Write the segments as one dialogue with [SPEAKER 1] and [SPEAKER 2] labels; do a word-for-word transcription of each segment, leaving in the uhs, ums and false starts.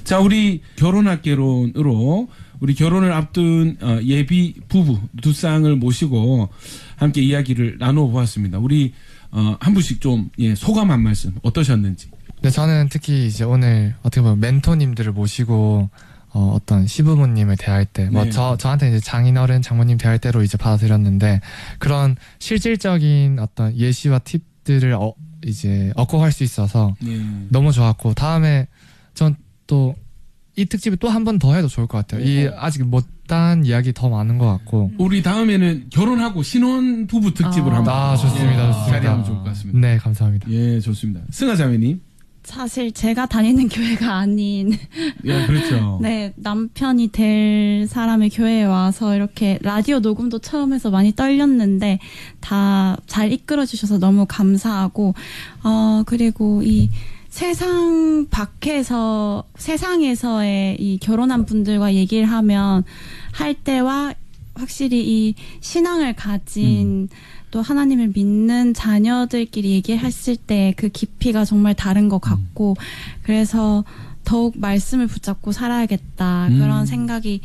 [SPEAKER 1] 자, 우리 결혼학개론으로 우리 결혼을 앞둔 어, 예비 부부 두 쌍을 모시고 함께 이야기를 나누어 보았습니다. 우리 어, 한 분씩 좀 예, 소감 한 말씀 어떠셨는지.
[SPEAKER 2] 네, 저는 특히 이제 오늘 어떻게 보면 멘토님들을 모시고 어, 어떤 시부모님을 대할 때, 뭐,
[SPEAKER 1] 네.
[SPEAKER 2] 저, 저한테 이제 장인어른, 장모님 대할 때로 이제 받아들였는데, 그런 실질적인 어떤 예시와 팁들을 어, 이제 얻고 갈 수 있어서
[SPEAKER 1] 네.
[SPEAKER 2] 너무 좋았고, 다음에 전 또 이 특집을 또 한 번 더 해도 좋을 것 같아요. 이 아직 못한 이야기 더 많은 것 같고.
[SPEAKER 1] 우리 다음에는 결혼하고 신혼 부부 특집을
[SPEAKER 3] 아.
[SPEAKER 1] 한번
[SPEAKER 2] 아, 좋습니다, 좋습니다.
[SPEAKER 1] 자리하면 좋을 것 같습니다.
[SPEAKER 2] 네, 감사합니다.
[SPEAKER 1] 예, 좋습니다. 승아 자매님.
[SPEAKER 3] 사실 제가 다니는 교회가 아닌
[SPEAKER 1] 예, 그렇죠.
[SPEAKER 3] 네, 남편이 될 사람의 교회에 와서 이렇게 라디오 녹음도 처음 해서 많이 떨렸는데 다 잘 이끌어 주셔서 너무 감사하고 어 그리고 이 세상 밖에서 세상에서의 이 결혼한 분들과 얘기를 하면 할 때와 확실히 이 신앙을 가진 음. 또 하나님을 믿는 자녀들끼리 얘기했을 때 그 깊이가 정말 다른 것 같고 음. 그래서 더욱 말씀을 붙잡고 살아야겠다 음. 그런 생각이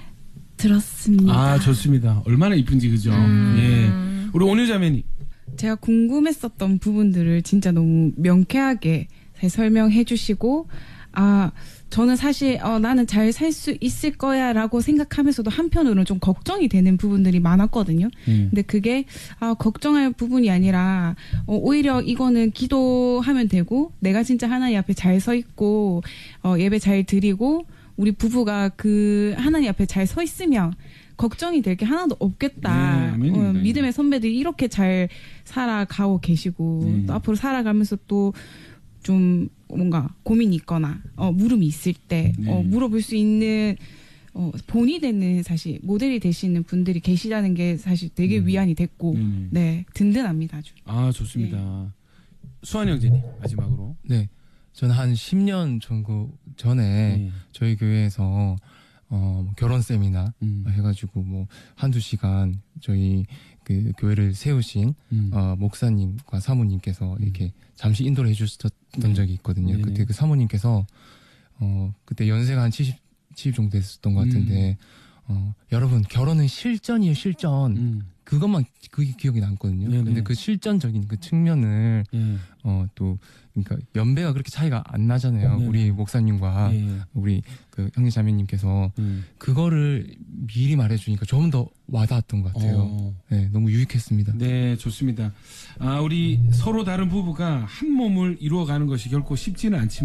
[SPEAKER 3] 들었습니다.
[SPEAKER 1] 아, 좋습니다. 얼마나 이쁜지 그죠?
[SPEAKER 4] 음.
[SPEAKER 1] 예. 우리 온유 자매님.
[SPEAKER 4] 제가 궁금했었던 부분들을 진짜 너무 명쾌하게 잘 설명해 주시고 아 저는 사실 어, 나는 잘 살 수 있을 거야 라고 생각하면서도 한편으로는 좀 걱정이 되는 부분들이 많았거든요. 음. 근데 그게 아, 걱정할 부분이 아니라 어, 오히려 이거는 기도하면 되고 내가 진짜 하나님 앞에 잘 서 있고 어, 예배 잘 드리고 우리 부부가 그 하나님 앞에 잘 서 있으면 걱정이 될 게 하나도 없겠다.
[SPEAKER 1] 네,
[SPEAKER 4] 어, 믿음의 선배들이 이렇게 잘 살아가고 계시고 음. 또 앞으로 살아가면서 또 좀 뭔가 고민이 있거나 어, 물음이 있을 때 네. 어, 물어볼 수 있는 어, 본이 되는 사실 모델이 되시는 분들이 계시다는 게 사실 되게 음. 위안이 됐고 음. 네 든든합니다. 아주.
[SPEAKER 1] 아 좋습니다. 네. 수환 형제님 마지막으로.
[SPEAKER 2] 네, 저는 한 십 년 정도 전에 네. 저희 교회에서 어, 결혼 세미나 음. 해가지고 뭐 한두 시간 저희 그 교회를 세우신 음. 어, 목사님과 사모님께서 음. 이렇게 잠시 인도를 해주셨던 네. 적이 있거든요. 네네. 그때 그 사모님께서 어, 그때 연세가 한 칠십, 칠십 정도 됐었던 것 같은데 음. 어, 여러분 결혼은 실전이에요, 실전. 음. 그것만 그게 기억이 남거든요. 네네. 근데 그 실전적인 그 측면을 네. 어, 또 그러니까 연배가 그렇게 차이가 안 나잖아요. 네네. 우리 목사님과 네. 우리 그 형제 자매님께서 음. 그거를 미리 말해주니까 좀 더 와닿았던 것 같아요. 어. 네, 너무 유익했습니다.
[SPEAKER 1] 네, 좋습니다. 아, 우리 서로 다른 부부가 한 몸을 이루어가는 것이 결코 쉽지는 않지만.